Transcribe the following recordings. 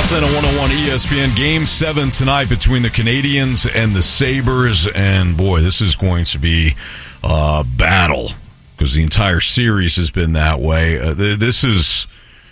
Nelson on 101 ESPN. Game 7 tonight between the Canadiens and the Sabres. And, boy, this is going to be a battle because the entire series has been that way. This is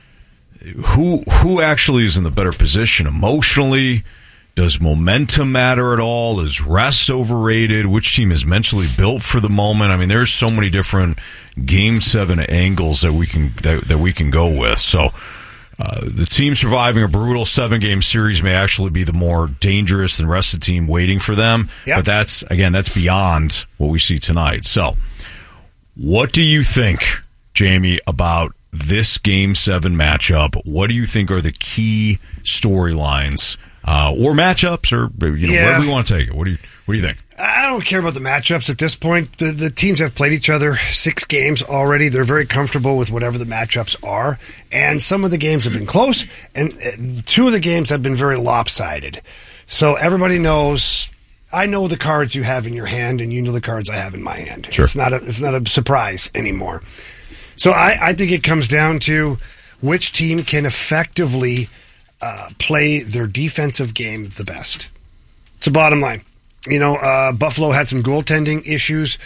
who actually is in the better position emotionally. Does momentum matter at all? Is rest overrated? Which team is mentally built for the moment? I mean, there's so many different Game 7 angles that we can go with. So the team surviving a brutal 7-game series may actually be the more dangerous than the rest of the team waiting for them. Yep. But that's beyond what we see tonight. So what do you think, Jamie, about this Game 7 matchup? What do you think are the key storylines or matchups, or wherever you want to take it? What do you think? I don't care about the matchups at this point. The teams have played each other 6 games already. They're very comfortable with whatever the matchups are. And some of the games have been close, and 2 of the games have been very lopsided. So everybody knows, I know the cards you have in your hand, and you know the cards I have in my hand. Sure. It's not a surprise anymore. So I think it comes down to which team can effectively play their defensive game the best. It's the bottom line. Buffalo had some goaltending issues.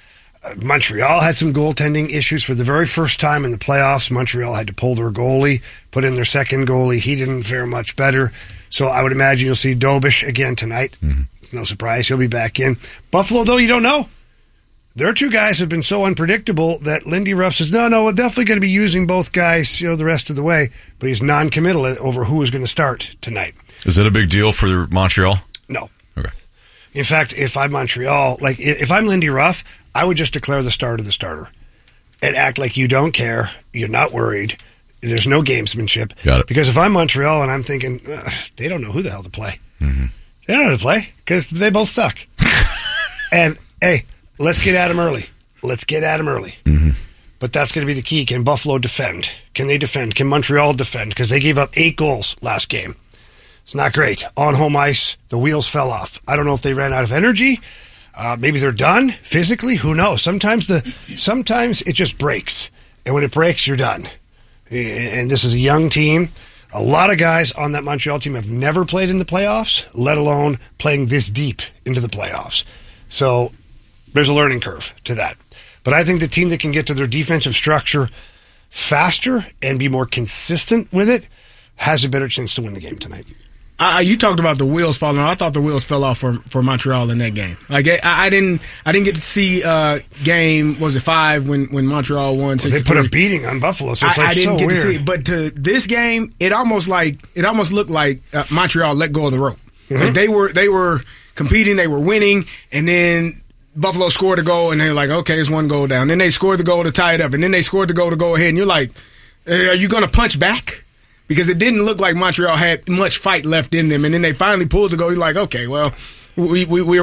Montreal had some goaltending issues. For the very first time in the playoffs, Montreal had to pull their goalie, put in their second goalie. He didn't fare much better. So I would imagine you'll see Dobish again tonight. Mm-hmm. It's no surprise. He'll be back in. Buffalo, though, you don't know. Their 2 guys have been so unpredictable that Lindy Ruff says, no, we're definitely going to be using both guys the rest of the way. But he's non-committal over who is going to start tonight. Is that a big deal for Montreal? No. Okay. In fact, if I'm Montreal, if I'm Lindy Ruff, I would just declare the starter the starter and act like you don't care. You're not worried. There's no gamesmanship. Got it. Because if I'm Montreal and I'm thinking, they don't know who the hell to play. Mm-hmm. They don't know how to play because they both suck. And, hey, let's get at him early. Mm-hmm. But that's going to be the key. Can Buffalo defend? Can they defend? Can Montreal defend? Because they gave up 8 goals last game. It's not great. On home ice, the wheels fell off. I don't know if they ran out of energy. Maybe they're done physically. Who knows? Sometimes it just breaks. And when it breaks, you're done. And this is a young team. A lot of guys on that Montreal team have never played in the playoffs, let alone playing this deep into the playoffs. So there's a learning curve to that. But I think the team that can get to their defensive structure faster and be more consistent with it has a better chance to win the game tonight. You talked about the wheels falling off. I thought the wheels fell off for Montreal in that game. I didn't get to see game, was it 5 when Montreal won? They put a beating on Buffalo, so it's I didn't get to see it. But to this game, it almost looked like Montreal let go of the rope. Mm-hmm. Like they were competing, they were winning, and then Buffalo scored a goal, and they're like, okay, it's 1 goal down. Then they scored the goal to tie it up, and then they scored the goal to go ahead, and you're like, are you going to punch back? Because it didn't look like Montreal had much fight left in them. And then they finally pulled the goal. You're like, okay, well, we're